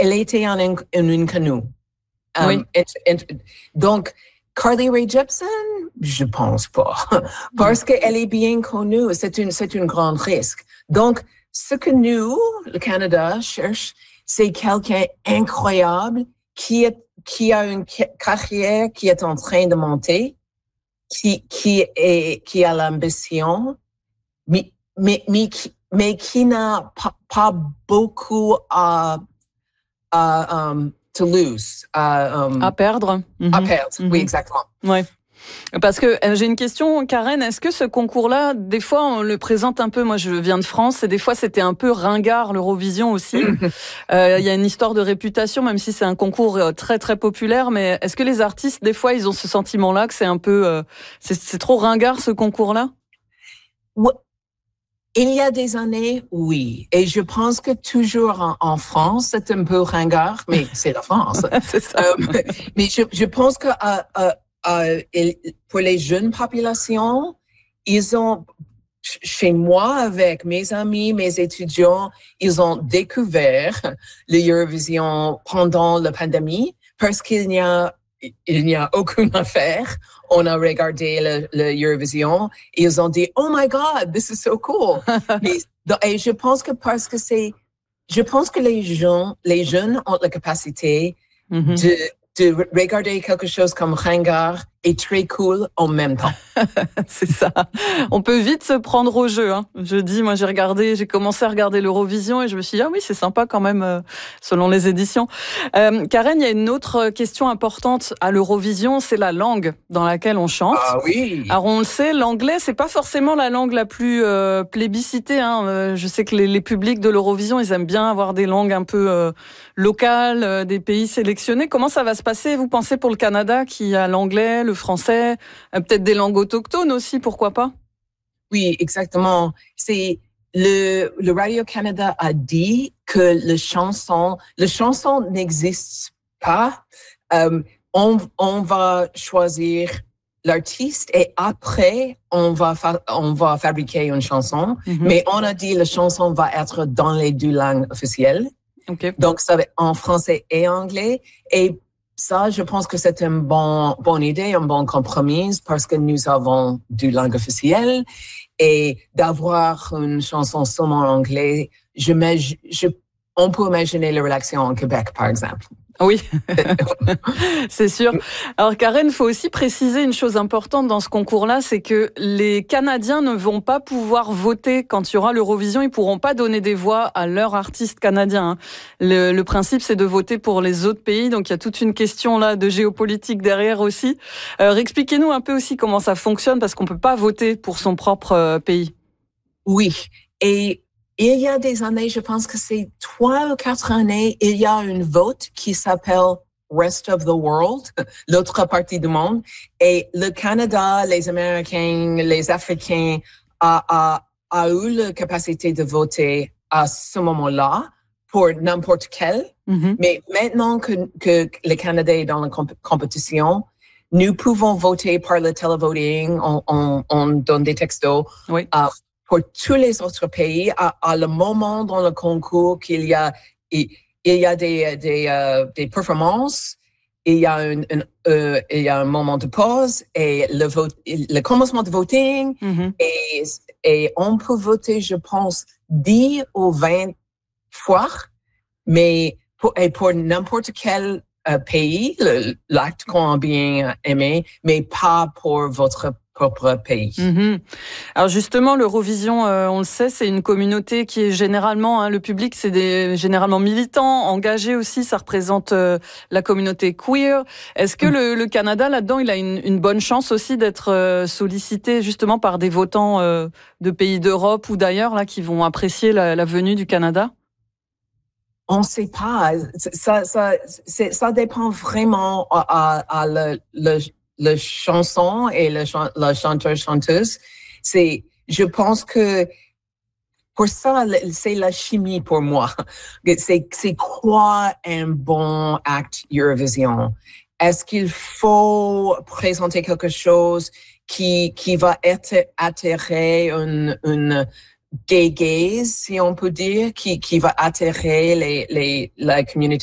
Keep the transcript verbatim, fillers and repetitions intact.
elle était en, en, en une canoë. Um, oui. et, et, donc, Carly Rae Jepsen, je pense pas, parce qu'elle est bien connue. C'est une, c'est un grand risque. Donc, ce que nous, le Canada, cherche, c'est quelqu'un incroyable qui est, qui a une carrière qui est en train de monter, qui, qui est, qui a l'ambition, mais, mais, mais, qui, mais qui n'a pas, pas beaucoup à, à, um, to lose. À, um, à perdre. À Mm-hmm. perdre, mm-hmm. oui, exactement. Ouais. Parce que euh, j'ai une question, Karen, est-ce que ce concours-là, des fois on le présente un peu, moi je viens de France, et des fois c'était un peu ringard l'Eurovision aussi. Il euh, y a une histoire de réputation, même si c'est un concours très très populaire, mais est-ce que les artistes, des fois, ils ont ce sentiment-là que c'est un peu, euh, c'est, c'est trop ringard ce concours-là? Ouais. Il y a des années, oui. Et je pense que toujours en, en France, c'est un peu ringard, mais c'est la France. C'est ça. Euh, mais je, je pense que euh, euh, euh, pour les jeunes populations, ils ont, chez moi, avec mes amis, mes étudiants, ils ont découvert l'Eurovision pendant la pandémie parce qu'il n'y a il n'y a aucune affaire. On a regardé le, le Eurovision et ils ont dit, oh my God, this is so cool. et, et je pense que parce que c'est, je pense que les gens, les jeunes ont la capacité mm-hmm. de, de regarder quelque chose comme ringard et très cool en même temps. C'est ça. On peut vite se prendre au jeu. Hein. Je dis, moi j'ai regardé, j'ai commencé à regarder l'Eurovision et je me suis dit, ah oui, c'est sympa quand même, euh, selon les éditions. Euh, Karen, il y a une autre question importante à l'Eurovision, c'est la langue dans laquelle on chante. Ah oui. Alors on le sait, l'anglais, c'est pas forcément la langue la plus euh, plébiscitée. Hein. Euh, je sais que les, les publics de l'Eurovision, ils aiment bien avoir des langues un peu euh, locales, euh, des pays sélectionnés. Comment ça va se passer, vous pensez, pour le Canada qui a l'anglais, le français, euh, peut-être des langues autochtones aussi, pourquoi pas? Oui, exactement. C'est le, le Radio-Canada a dit que le chanson, le chanson n'existe pas. Um, on, on va choisir l'artiste et après, on va, fa- on va fabriquer une chanson. Mm-hmm. Mais on a dit la chanson va être dans les deux langues officielles. Okay. Donc, ça va être en français et anglais. Et ça, je pense que c'est une bon, bonne idée, un bon compromis parce que nous avons deux langues officielles et d'avoir une chanson seulement en anglais, je, je, on peut imaginer la réaction en Québec, par exemple. Oui, c'est sûr. Alors Karen, il faut aussi préciser une chose importante dans ce concours-là, c'est que les Canadiens ne vont pas pouvoir voter quand il y aura l'Eurovision, ils pourront pas donner des voix à leur artiste canadien. Le, le principe, c'est de voter pour les autres pays, donc il y a toute une question là de géopolitique derrière aussi. Euh, expliquez-nous un peu aussi comment ça fonctionne, parce qu'on peut pas voter pour son propre euh, pays. Oui, et il y a des années, je pense que c'est trois ou quatre années, il y a une vote qui s'appelle Rest of the World, l'autre partie du monde. Et le Canada, les Américains, les Africains a, a, a eu la capacité de voter à ce moment-là pour n'importe quel. Mm-hmm. Mais maintenant que, que le Canada est dans la comp- compétition, nous pouvons voter par le televoting, on, on, on donne des textos. Oui. Uh, pour tous les autres pays, à, à le moment dans le concours qu'il y a, il, il y a des, des, euh, des performances, il y a un, un, euh, il y a un moment de pause et le vote, le commencement de voting, mm-hmm. et, et on peut voter, je pense, dix ou vingt fois, mais pour, et pour n'importe quel euh, pays, le, l'acte qu'on a bien aimé, mais pas pour votre propre pays. Mmh. Alors justement, l'Eurovision, euh, on le sait, c'est une communauté qui est généralement, hein, le public, c'est des généralement militants, engagés aussi, ça représente euh, la communauté queer. Est-ce que mmh. le, le Canada, là-dedans, il a une, une bonne chance aussi d'être euh, sollicité justement par des votants euh, de pays d'Europe ou d'ailleurs, là, qui vont apprécier la, la venue du Canada? On ne sait pas. Ça, ça, c'est, ça dépend vraiment à, à, à le, le le chanson et le, le chanteur-chanteuse. C'est, je pense que pour ça, c'est la chimie pour moi. C'est, c'est quoi un bon acte Eurovision? Est-ce qu'il faut présenter quelque chose qui, qui va être, attirer une, une gay gaze, si on peut dire, qui, qui va attirer les, les, la communauté